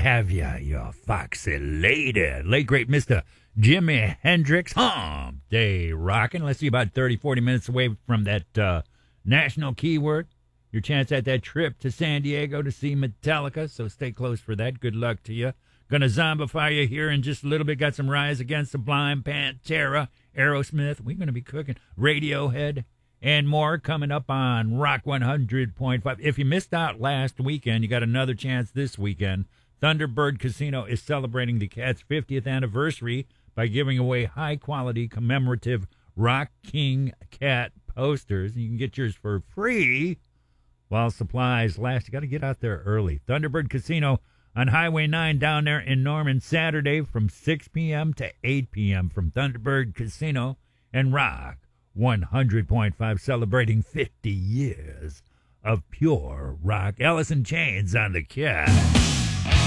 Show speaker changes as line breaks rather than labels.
have you foxy lady. Late great Mr. Jimi Hendrix. Hump Day rocking. Let's see, about 30, 40 minutes away from that national keyword. Your chance at that trip to San Diego to see Metallica, so stay close for that. Good luck to you. Gonna zombify you here in just a little bit. Got some Rise Against the Blind, Pantera, Aerosmith. We're gonna be cooking Radiohead and more coming up on Rock 100.5. If you missed out last weekend, you got another chance this weekend. Thunderbird Casino is celebrating the Cat's 50th anniversary by giving away high-quality commemorative Rock King Cat posters. You can get yours for free while supplies last. You got to get out there early. Thunderbird Casino on Highway 9 down there in Norman, Saturday from 6 p.m. to 8 p.m. from Thunderbird Casino and Rock 100.5, celebrating 50 years of pure rock. Alice in Chains on the Cat.